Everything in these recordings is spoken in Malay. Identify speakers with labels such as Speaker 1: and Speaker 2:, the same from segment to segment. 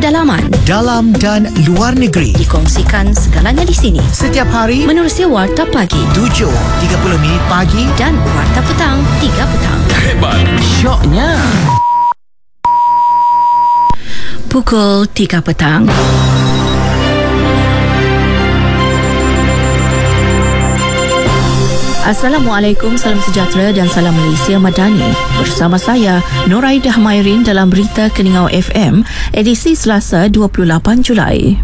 Speaker 1: dalaman,
Speaker 2: dalam dan luar negeri.
Speaker 1: dikongsikan segalanya di sini.
Speaker 2: Setiap hari
Speaker 1: Menerusi Warta Pagi
Speaker 2: 7.30 minit pagi.
Speaker 1: dan Warta Petang 3 petang.
Speaker 3: Hebat, syoknya.
Speaker 1: Pukul 3 petang. Assalamualaikum, salam sejahtera dan salam Malaysia Madani. Bersama saya, Noraidah Mairin dalam Berita Keningau FM, edisi Selasa 28 Julai.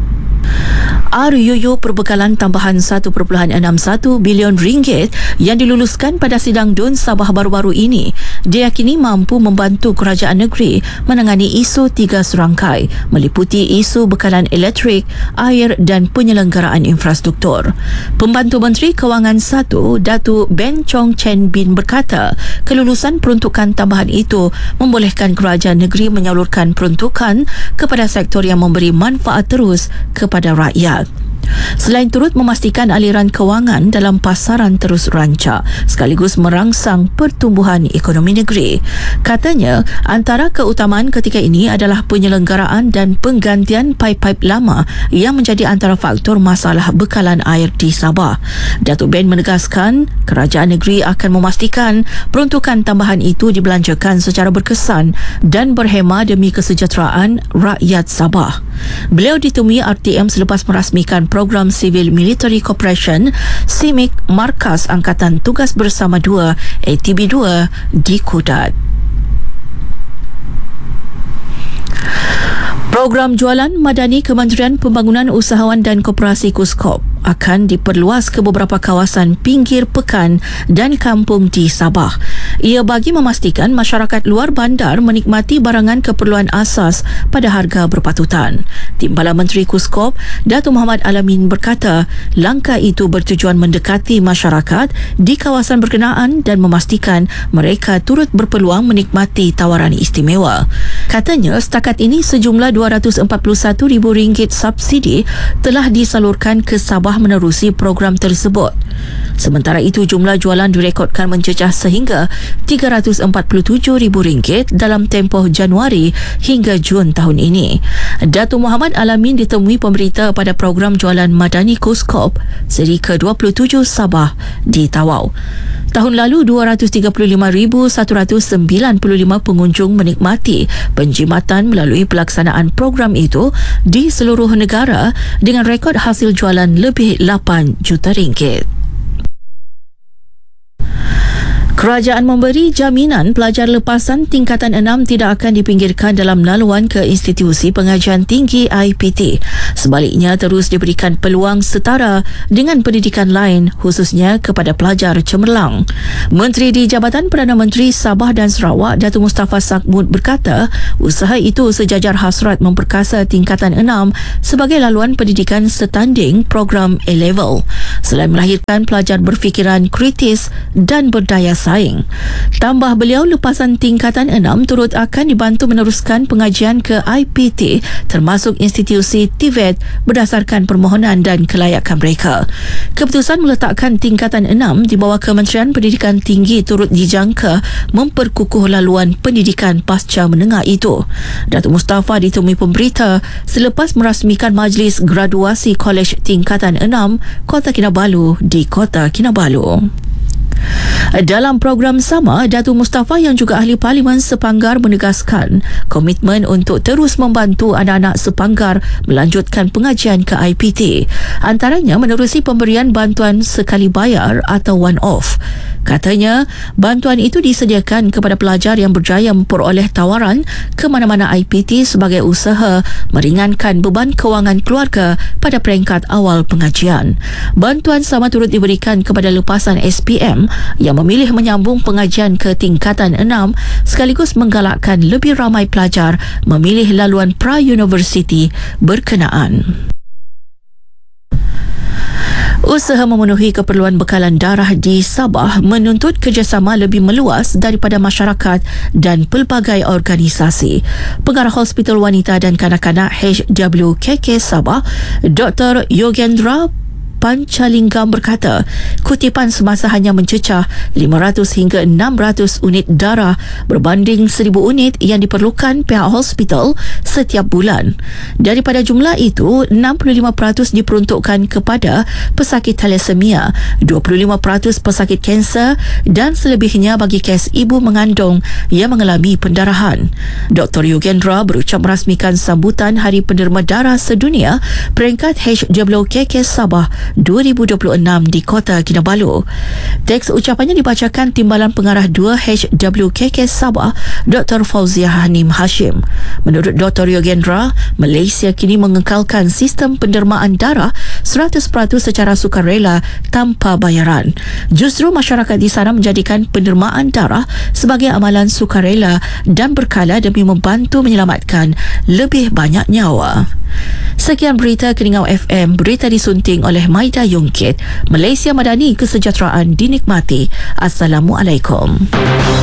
Speaker 1: RUU perbekalan tambahan 1.61 bilion ringgit yang diluluskan pada sidang DUN Sabah baru-baru ini diyakini mampu membantu kerajaan negeri menangani isu 3 serangkai meliputi isu bekalan elektrik, air dan penyelenggaraan infrastruktur. Pembantu Menteri Kewangan 1, Datuk Ben Chong Chen Bin berkata, kelulusan peruntukan tambahan itu membolehkan kerajaan negeri menyalurkan peruntukan kepada sektor yang memberi manfaat terus kepada rakyat. Selain turut memastikan aliran kewangan dalam pasaran terus rancak sekaligus merangsang pertumbuhan ekonomi negeri. Katanya, antara keutamaan ketika ini adalah penyelenggaraan dan penggantian paip-paip lama yang menjadi antara faktor masalah bekalan air di Sabah. Datuk Ben menegaskan, kerajaan negeri akan memastikan peruntukan tambahan itu dibelanjakan secara berkesan dan berhema demi kesejahteraan rakyat Sabah. Beliau ditemui RTM selepas merasmikan program Civil Military Cooperation CIMIC Markas Angkatan Tugas Bersama 2 ATB2 di Kudat. Program jualan madani Kementerian Pembangunan Usahawan dan Koperasi KUSKOP akan diperluas ke beberapa kawasan pinggir pekan dan kampung di Sabah. Ia bagi memastikan masyarakat luar bandar menikmati barangan keperluan asas pada harga berpatutan. Timbalan Menteri KUSKOP, Datuk Muhammad Alamin berkata, langkah itu bertujuan mendekati masyarakat di kawasan berkenaan dan memastikan mereka turut berpeluang menikmati tawaran istimewa. Katanya, setakat ini sejumlah RM241,000 subsidi telah disalurkan ke Sabah menerusi program tersebut. Sementara itu, jumlah jualan direkodkan mencecah sehingga RM347,000 dalam tempoh Januari hingga Jun tahun ini. Datuk Muhammad Alamin ditemui pemberita pada program jualan madani KUSKOP seri ke-27 Sabah di Tawau. Tahun lalu, 235,195 pengunjung menikmati penjimatan melalui pelaksanaan program itu di seluruh negara dengan rekod hasil jualan lebih 8 juta ringgit. Kerajaan memberi jaminan pelajar lepasan tingkatan 6 tidak akan dipinggirkan dalam laluan ke institusi pengajian tinggi IPT. Sebaliknya, terus diberikan peluang setara dengan pendidikan lain, khususnya kepada pelajar cemerlang. Menteri di Jabatan Perdana Menteri Sabah dan Sarawak, Datuk Mustafa Sakmud berkata, usaha itu sejajar hasrat memperkasa tingkatan 6 sebagai laluan pendidikan setanding program A-Level. Selain melahirkan pelajar berfikiran kritis dan berdaya saing. Tambah beliau, lepasan tingkatan 6 turut akan dibantu meneruskan pengajian ke IPT termasuk institusi TVET berdasarkan permohonan dan kelayakan mereka. Keputusan meletakkan tingkatan 6 di bawah Kementerian Pendidikan Tinggi turut dijangka memperkukuh laluan pendidikan pasca menengah itu. Datuk Mustafa ditemui pemberita selepas merasmikan majlis graduasi kolej tingkatan 6 Kota Kinabalu di Kota Kinabalu. Dalam program sama, Datuk Mustafa yang juga ahli Parlimen Sepanggar menegaskan komitmen untuk terus membantu anak-anak Sepanggar melanjutkan pengajian ke IPT, antaranya menerusi pemberian bantuan sekali bayar atau one-off. Katanya, bantuan itu disediakan kepada pelajar yang berjaya memperoleh tawaran ke mana-mana IPT sebagai usaha meringankan beban kewangan keluarga pada peringkat awal pengajian. Bantuan sama turut diberikan kepada lepasan SPM yang memilih menyambung pengajian ke tingkatan 6 sekaligus menggalakkan lebih ramai pelajar memilih laluan pra-universiti berkenaan. Usaha memenuhi keperluan bekalan darah di Sabah menuntut kerjasama lebih meluas daripada masyarakat dan pelbagai organisasi. Pengarah Hospital Wanita dan Kanak-kanak HWKK Sabah, Dr. Yogendra Pancalingam berkata, kutipan semasa hanya mencecah 500 hingga 600 unit darah berbanding 1,000 unit yang diperlukan pihak hospital setiap bulan. Daripada jumlah itu, 65% diperuntukkan kepada pesakit thalassemia, 25% pesakit kanser dan selebihnya bagi kes ibu mengandung yang mengalami pendarahan. Dr. Yogendra berucap merasmikan sambutan Hari Penderma Darah Sedunia peringkat HWKK Sabah 2026 di Kota Kinabalu. Teks ucapannya dibacakan Timbalan Pengarah 2 HWKK Sabah, Dr. Fauziah Hanim Hashim. Menurut Dr. Yogendra, Malaysia kini mengekalkan sistem pendermaan darah 100% secara sukarela tanpa bayaran. Justru masyarakat di sana menjadikan pendermaan darah sebagai amalan sukarela dan berkala demi membantu menyelamatkan lebih banyak nyawa. Sekian berita Keningau FM, berita disunting oleh Maida Yongkit. Malaysia Madani, kesejahteraan dinikmati. Assalamualaikum.